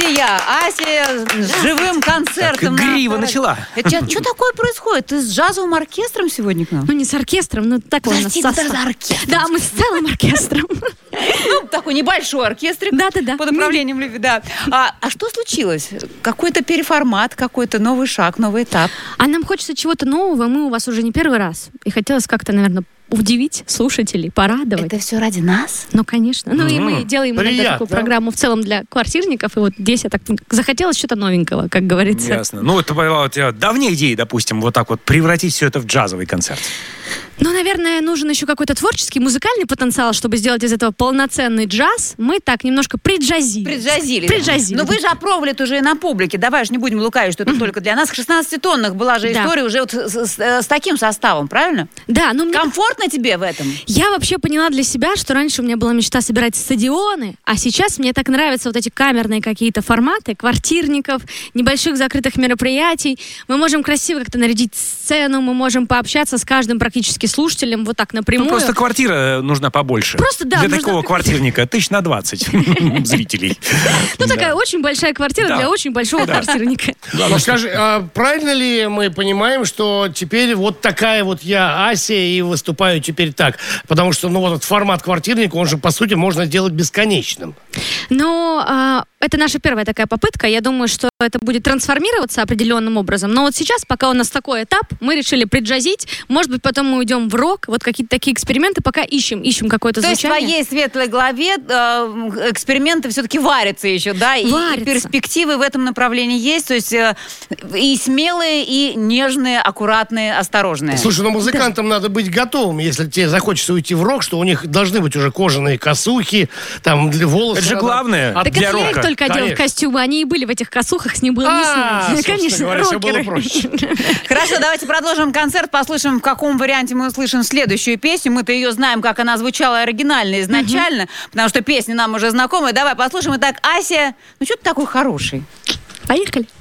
Друзья, Ася с живым концертом. Так, игриво начала. Что такое происходит? Ты с джазовым оркестром сегодня к нам? Ну, не с оркестром, но такой у нас Подожди, состав. это за оркестр. Да, мы с целым оркестром. Ну, такой небольшой оркестрик. Да-да-да. Под управлением Леви, да. А что случилось? Какой-то переформат, какой-то новый шаг, новый этап? А нам хочется чего-то нового, мы у вас уже не первый раз. И хотелось как-то, наверное, удивить слушателей, порадовать. Это все ради нас? Ну, конечно. Ну, и мы делаем иногда Приятно. такую программу в целом для квартирников. И вот здесь я так захотелось что-то новенького, как говорится. Ясно. Ну, это была у тебя давняя идея, допустим, вот так вот превратить все это в джазовый концерт. Ну, наверное, нужен еще какой-то творческий, музыкальный потенциал, чтобы сделать из этого полноценный джаз. Мы так немножко приджазили. Приджазили. Но вы же опробовали это уже и на публике. Давай же не будем лукавить, что это только для нас. 16-тонных была же история уже вот с таким составом, правильно? Да, ну мне... Комфортно тебе в этом? Я вообще поняла для себя, что раньше у меня была мечта собирать стадионы, а сейчас мне так нравятся вот эти камерные какие-то форматы, квартирников, небольших закрытых мероприятий. Мы можем красиво как-то нарядить сцену, мы можем пообщаться с каждым практически слушателем вот так напрямую. Ну, просто квартира нужна побольше. Просто, да. Для такого квартирника 20 зрителей. Ну, такая очень большая квартира для очень большого квартирника. Ну, скажи, правильно ли мы понимаем, что теперь вот такая вот я, Ася, и выступаю теперь так? Потому что, ну, вот этот формат квартирника, он же, по сути, можно сделать бесконечным. Но это наша первая такая попытка. Я думаю, что это будет трансформироваться определенным образом. Но вот сейчас, пока у нас такой этап, мы решили приджазить. Может быть, потом мы уйдем в рок. Вот какие-то такие эксперименты. Пока ищем какое-то звучание. То есть в твоей светлой голове эксперименты все-таки варятся еще, да? И перспективы в этом направлении есть. То есть и смелые, и нежные, аккуратные, осторожные. Слушай, ну музыкантам надо быть готовым, если тебе захочется уйти в рок, что у них должны быть уже кожаные косухи, там для волосы. Это же главное Так для это я их рока. только одел в костюмы. Они и были в этих косухах, с ним было не снять. Конечно, говоря, все было рокеры. проще. Хорошо, давайте продолжим концерт, послушаем, в каком варианте мы услышим следующую песню. Мы-то ее знаем, как она звучала оригинально изначально, потому что песни нам уже знакомы. Давай послушаем. Итак, Ася, ну что ты такой хороший? Поехали.